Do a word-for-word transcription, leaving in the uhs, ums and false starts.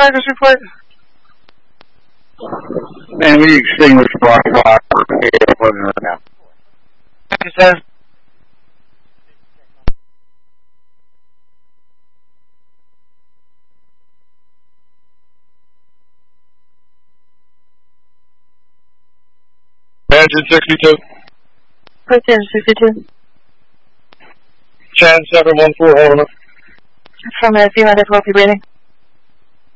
accuracy plate? Man, we extinguished the black fire. Now. It says. Engine sixty-two. Engine sixty-two. Chan seven one four, hold on. From a few minutes, we'll be waiting.